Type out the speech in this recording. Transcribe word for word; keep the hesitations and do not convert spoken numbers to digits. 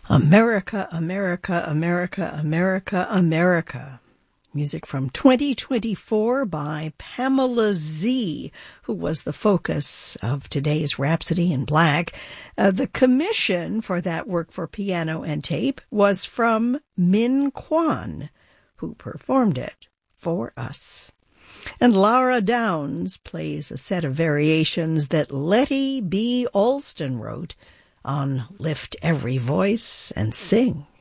America, America, America, America, America. Music from twenty twenty-four by Pamela Z, who was the focus of today's Rhapsody in Black. Uh, the commission for that work for piano and tape was from Min Kwan, who performed it for us. And Lara Downs plays a set of variations that Letty B. Alston wrote on Lift Every Voice and Sing.